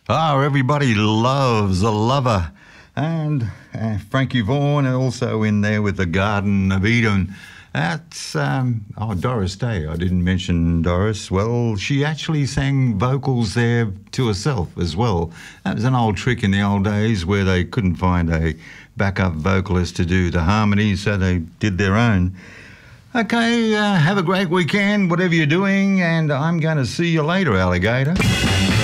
Oh, everybody loves a lover. And Frankie Vaughan also in there with the Garden of Eden. That's, Doris Day. I didn't mention Doris. Well, she actually sang vocals there to herself as well. That was an old trick in the old days where they couldn't find a backup vocalist to do the harmonies, so they did their own. Okay, have a great weekend, whatever you're doing, and I'm going to see you later, alligator.